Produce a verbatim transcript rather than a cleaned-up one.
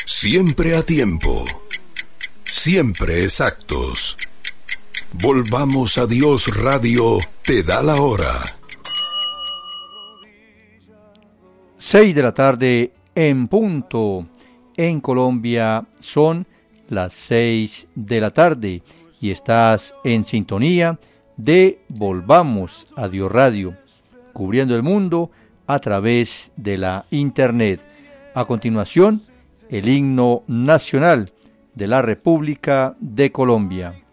Siempre a tiempo, siempre exactos. Volvamos a Dios Radio, te da la hora. Seis de la tarde en punto. En Colombia son las seis de la tarde y estás en sintonía de Volvamos a Dios Radio, cubriendo el mundo a través de la internet. A continuación, el himno nacional de la República de Colombia.